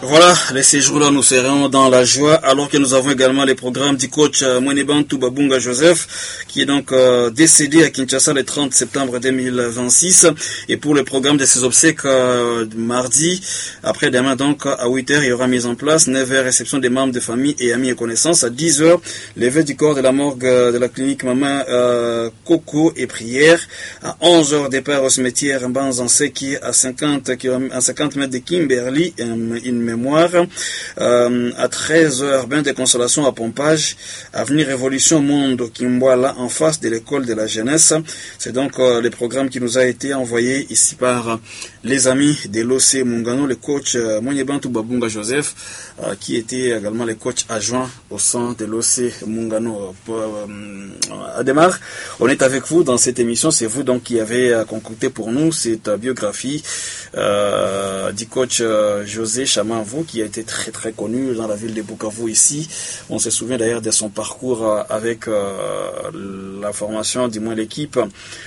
Voilà, les séjours-là, nous serons dans la joie, alors que nous avons également les programmes du coach Mwenebantu Babunga Joseph, qui est donc décédé à Kinshasa le 30 septembre 2026. Et pour le programme de ses obsèques, mardi, après-demain, donc, à 8h, il y aura mise en place, 9h, réception des membres de famille et amis et connaissances, à 10h, levée du corps de la morgue de la clinique Maman Coco et prière, à 11h, départ au cimetière Mbanzanseki à 50 mètres de Kimberley, une mémoire, à 13h, bain de consolation à Pompage, avenue Révolution Monde Kimboala, en face de l'école de la jeunesse. C'est donc le programme qui nous a été envoyé ici par les amis de l'OC Mungano, le coach Mwenebantu Babunga Joseph, qui était également le coach adjoint au sein de l'OC Mungano. Ademar, on est avec vous dans cette émission, c'est vous donc qui avez concocté pour nous cette biographie du coach José Chamanvou, qui a été très très connu dans la ville de Bukavu ici. On se souvient d'ailleurs de son parcours avec la formation, du moins l'équipe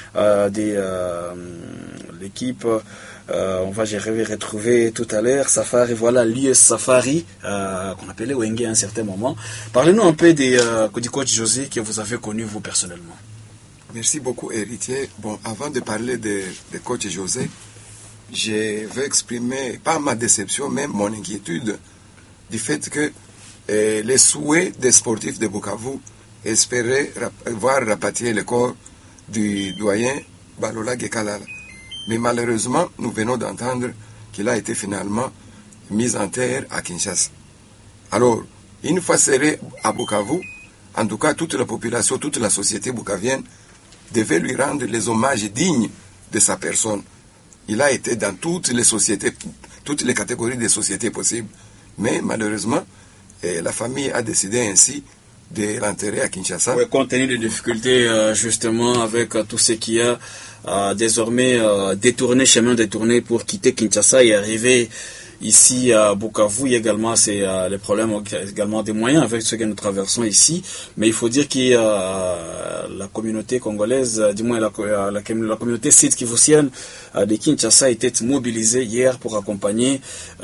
on va retrouver tout à l'heure Safari, voilà l'US Safari qu'on appelait Wenge à un certain moment. Parlez-nous un peu du coach José que vous avez connu vous personnellement. Merci beaucoup, héritier. Bon, avant de parler de coach José, je veux exprimer, pas ma déception, mais mon inquiétude du fait que les souhaits des sportifs de Bukavu espéraient voir rapatrier le corps du doyen Balola Gekalala. Mais malheureusement, nous venons d'entendre qu'il a été finalement mis en terre à Kinshasa. Alors, une fois serré à Bukavu, en tout cas toute la population, toute la société bukavienne devait lui rendre les hommages dignes de sa personne. Il a été dans toutes les sociétés, toutes les catégories de sociétés possibles. Mais malheureusement, la famille a décidé ainsi de l'enterrer à Kinshasa. Oui, compte tenu des difficultés justement avec tout ce qu'il y a désormais chemin détourné pour quitter Kinshasa et arriver ici à Bukavu. Également, c'est les problèmes également des moyens avec ce que nous traversons ici. Mais il faut dire que la communauté congolaise, du moins la communauté sud-kivusienne de Kinshasa était mobilisée hier pour accompagner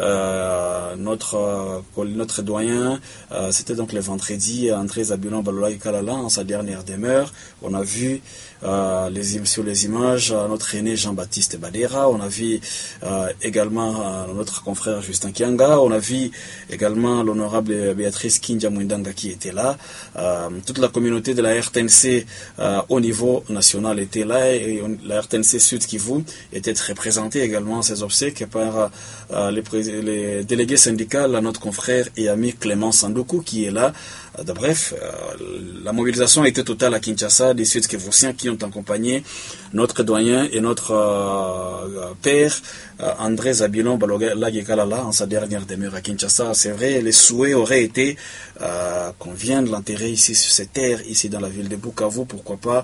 notre doyen. C'était donc le vendredi, André Zabilan Balola Kalala en sa dernière demeure. On a vu sur les images notre aîné Jean-Baptiste Badera. On a vu également notre confrère Justin Kianga, on a vu également l'honorable Béatrice Kindia Mwindanga qui était là. Toute la communauté de la RTNC au niveau national était là et la RTNC Sud Kivu était représentée également à ces obsèques par les délégués syndicaux, notre confrère et ami Clément Sandoku qui est là. Bref, la mobilisation était totale à Kinshasa, des Sud-Kivusiens qui ont accompagné notre doyen et notre père, André Zabilon Balola Gekalala, en sa dernière demeure à Kinshasa. C'est vrai, les souhaits auraient été qu'on vienne l'enterrer ici sur cette terre, ici dans la ville de Bukavu, pourquoi pas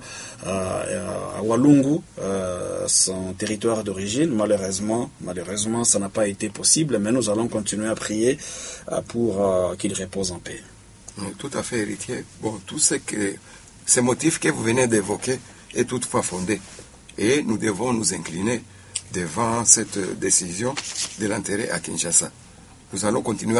à Walungu, son territoire d'origine. Malheureusement, ça n'a pas été possible, mais nous allons continuer à prier pour qu'il repose en paix. Tout à fait, héritier. Bon, tout ces motifs que vous venez d'évoquer est toutefois fondé. Et nous devons nous incliner devant cette décision de l'enterrer à Kinshasa. Nous allons continuer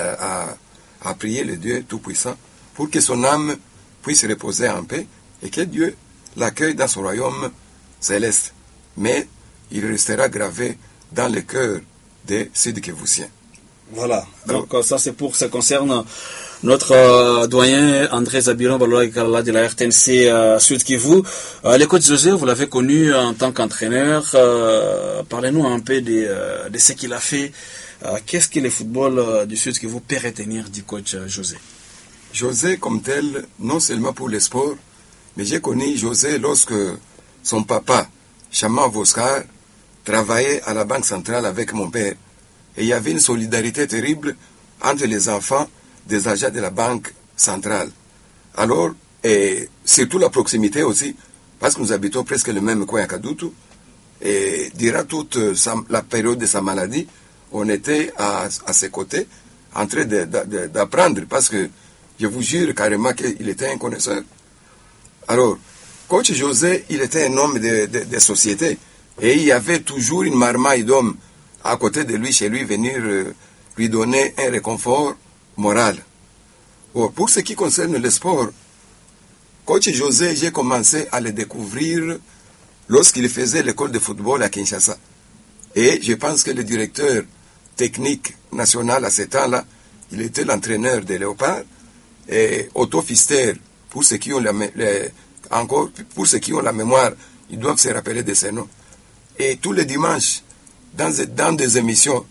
à prier le Dieu Tout-Puissant pour que son âme puisse reposer en paix et que Dieu l'accueille dans son royaume céleste. Mais il restera gravé dans le cœur des Sud-Kivusiens. Voilà. Donc ça concerne notre doyen André Zabiron Balola Kalala de la RTNC Sud Kivu. Le coach José, vous l'avez connu en tant qu'entraîneur. Parlez-nous un peu de ce qu'il a fait. Qu'est-ce que le football du Sud Kivu peut retenir du coach José? José comme tel, non seulement pour le sport, mais j'ai connu José lorsque son papa, Chaman Voskar, travaillait à la Banque centrale avec mon père. Et il y avait une solidarité terrible entre les enfants des agents de la Banque centrale. Alors, et surtout la proximité aussi, parce que nous habitons presque le même coin à Kadutu, et durant toute la période de sa maladie, on était à ses côtés, en train d'apprendre, parce que je vous jure carrément qu'il était un connaisseur. Alors, coach José, il était un homme de société, et il y avait toujours une marmaille d'hommes à côté de lui, chez lui, venir lui donner un réconfort moral. Bon, pour ce qui concerne le sport, coach José, j'ai commencé à le découvrir lorsqu'il faisait l'école de football à Kinshasa. Et je pense que le directeur technique national à ce temps-là, il était l'entraîneur des Léopards. Et Otto Pfister, pour ceux qui ont pour ceux qui ont la mémoire, ils doivent se rappeler de ces noms. Et tous les dimanches, dans des émissions